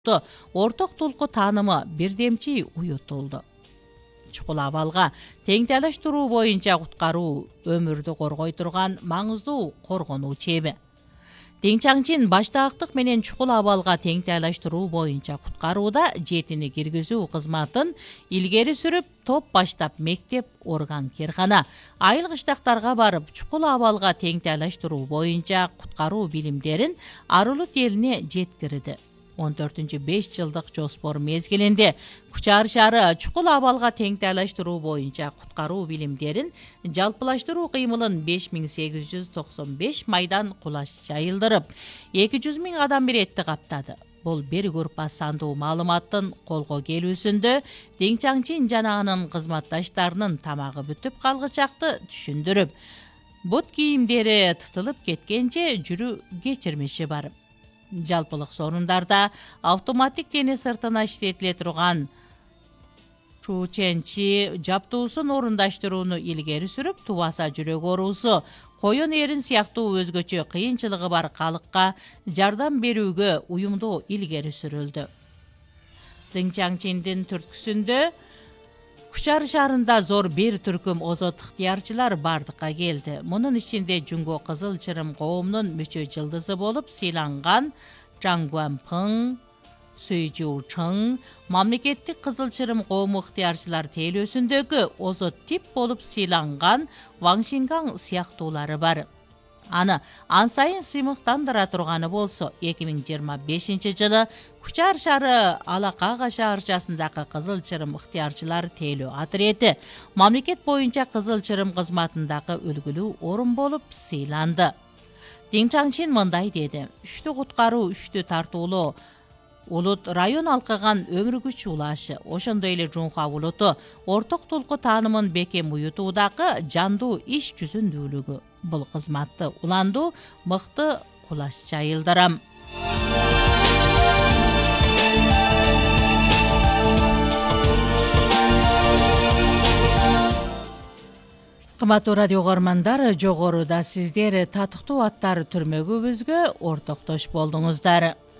орток толку таанымы бирдемчи уютулду. Чукул абалга теңтелештирүү боюнча куткаруу өмүрдү коргой турган маңыздуу коргонуу чеби. Теңчаңчин баштаактык менен чукул абалга теңтелештирүү боюнча куткарууда жетини киргизүү кызматын илгери сүрүп, топ баштап мектеп, орган, керкана, айыл кыштактарга барып, чукул абалга теңтелештирүү боюнча куткаруу билимдерин Арулут элине жеткирди. 14-5 жылдык жоспор мезгилинде Кучар шаары чукул абалга теңтелештирүү боюнча куткаруу билимдерин жалпылаштыруу кыймылын 5895 майдан кулаш жайылдырып, 200 000 адам биретти каптады. Бул бир группа сандуу маалыматтын колго келүүсүндө Теңчаңчин жана анын кызматташтарынын тамагы бүтүп калгычакты түшүндүрүп, бут кийимдери тытылып кеткенче жүрүү кечирмеши бар. Жалпылык сорундарда автоматтик дене сыртына иштетиле турган чученчи жаптуусун орундаштырууну илгери сүрүп, тубаса жүрөк оорусу, коен эрин сыяктуу өзгөчө кыйынчылыгы бар калыкка жардам берүүгө уюмдуу илгери сүрүлдү. Теңчаңчиндин түрткүсүндө Кучар шаарында зор бир түркүм озот ыктыярчылар бардыкка келди. Мунун ичинде Жунго Кызыл Чырым коомунун мүчө жылдызы болуп сыйланган Чжан Гуанпың, Сүй Жу Чың, мамлекеттик Кызыл Чырым коому ыктыярчылар тейлөөсүндөгү озот тип болуп сыйланган Ваң Шингаң сыяктуулары бар. Аны ан сайын сыймыктандыра турганы болсо, 2025 жылы Кучар шаары Алакага шаарчасындагы Кызыл Чырым ыктыярчылар тейлөө отрети мамлекет боюнча Кызыл Чырым кызматындагы үлгүлүү орун болуп сыйланды. Теңчаңчин мындай деди: "Үчтү куткаруу, үчтү тартуулоо улут район алкаган өмүр күч улашы, ошондой эле Жунха улуту орток толку таанымын бекем уютуудагы жандуу иш жүзүндүүлүгү. Бул кызматты уландуу мыкты кулаш жайылдырам." Кымбаттуу радио угармандар, жогоруда сиздер татыктуу аттар түрмөгүбүзгө ортоктош болдуңуздар.